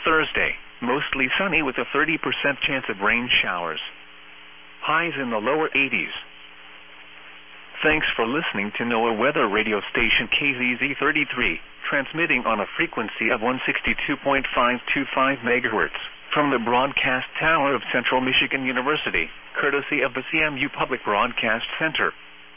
Thursday, mostly sunny with a 30% chance of rain showers. Highs in the lower 80s. Thanks for listening to NOAA weather radio station KZZ33, transmitting on a frequency of 162.525 MHz from the broadcast tower of Central Michigan University, courtesy of the CMU Public Broadcast Center.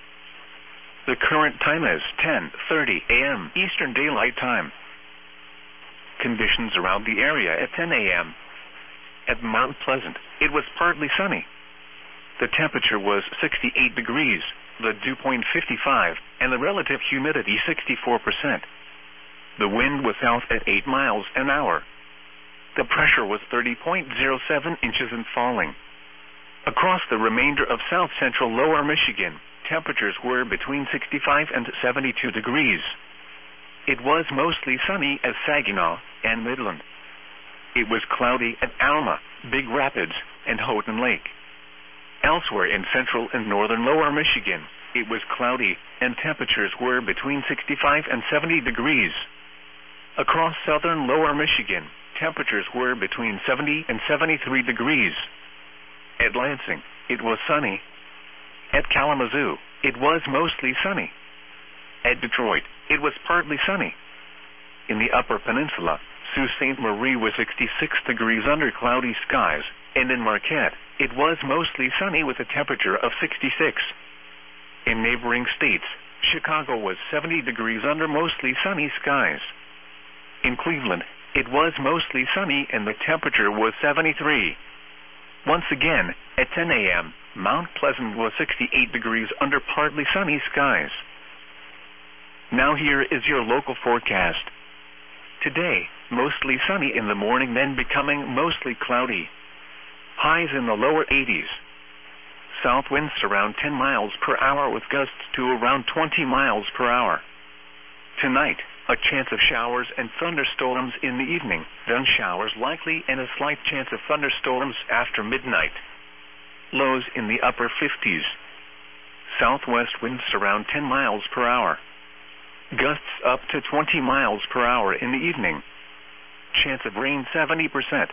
The current time is 10:30 a.m. Eastern Daylight Time. Conditions around the area at 10 a.m. At Mount Pleasant, it was partly sunny. The temperature was 68 degrees, the dew point 55, and the relative humidity 64%. The wind was south at 8 miles an hour. The pressure was 30.07 inches and falling. Across the remainder of south-central lower Michigan, temperatures were between 65 and 72 degrees. It was mostly sunny at Saginaw and Midland. It was cloudy at Alma, Big Rapids, and Houghton Lake. Elsewhere in central and northern lower Michigan, it was cloudy and temperatures were between 65 and 70 degrees. Across southern lower Michigan, temperatures were between 70 and 73 degrees. At Lansing, it was sunny. At Kalamazoo, it was mostly sunny. At Detroit, it was partly sunny. In the Upper Peninsula, Sault Ste. Marie was 66 degrees under cloudy skies, and in Marquette, it was mostly sunny with a temperature of 66. In neighboring states, Chicago was 70 degrees under mostly sunny skies. In Cleveland, it was mostly sunny and the temperature was 73. Once again, at 10 a.m., Mount Pleasant was 68 degrees under partly sunny skies. Now here is your local forecast. Today, mostly sunny in the morning, then becoming mostly cloudy. Highs in the lower 80s. South winds around 10 miles per hour with gusts to around 20 miles per hour. Tonight, a chance of showers and thunderstorms in the evening, then showers likely and a slight chance of thunderstorms after midnight. Lows in the upper 50s. Southwest winds around 10 miles per hour. Gusts up to 20 miles per hour in the evening. Chance of rain 70%.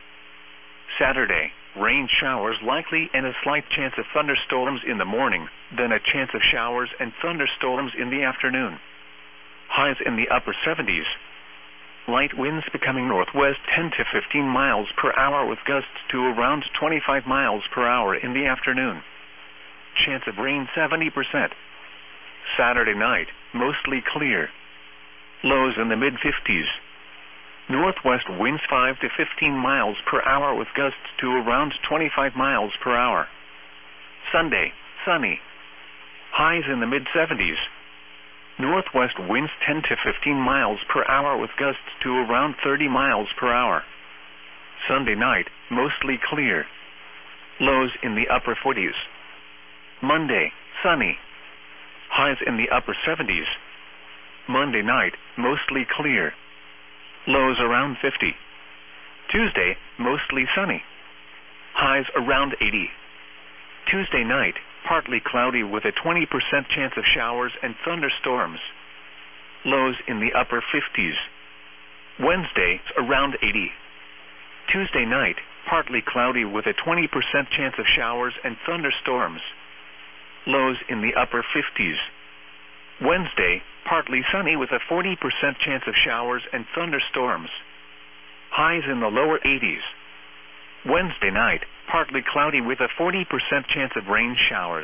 Saturday, rain showers likely and a slight chance of thunderstorms in the morning, then a chance of showers and thunderstorms in the afternoon. Highs in the upper 70s. Light winds becoming northwest 10 to 15 miles per hour with gusts to around 25 miles per hour in the afternoon. Chance of rain 70%. Saturday night, mostly clear. Lows in the mid-50s. Northwest winds 5 to 15 miles per hour with gusts to around 25 miles per hour. Sunday, sunny. Highs in the mid-70s. Northwest winds 10 to 15 miles per hour with gusts to around 30 miles per hour. Sunday night, mostly clear. Lows in the upper 40s. Monday, sunny. Highs in the upper 70s. Monday night, mostly clear. Lows around 50. Tuesday, mostly sunny. Highs around 80. Tuesday night, partly cloudy with a 20% chance of showers and thunderstorms. Lows in the upper 50s. Wednesday, around 80. Tuesday night, partly cloudy with a 20% chance of showers and thunderstorms. Lows in the upper 50s. Wednesday, partly sunny with a 40% chance of showers and thunderstorms. Highs in the lower 80s. Wednesday night, partly cloudy with a 40% chance of rain showers.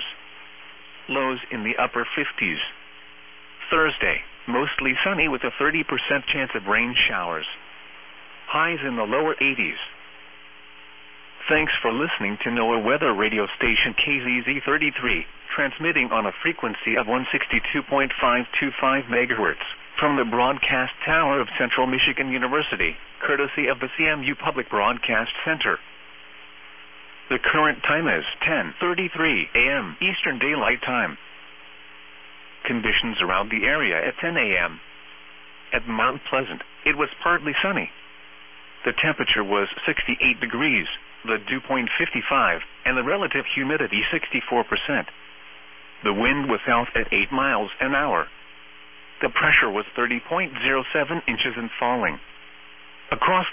Lows in the upper 50s. Thursday, mostly sunny with a 30% chance of rain showers. Highs in the lower 80s. Thanks for listening to NOAA weather radio station KZZ33, transmitting on a frequency of 162.525 MHz from the broadcast tower of Central Michigan University, courtesy of the CMU Public Broadcast Center. The current time is 10:33 a.m. Eastern Daylight Time. Conditions around the area at 10 a.m. At Mount Pleasant, it was partly sunny. The temperature was 68 degrees, the dew point 55, and the relative humidity 64%. The wind was south at 8 miles an hour. The pressure was 30.07 inches and falling. Across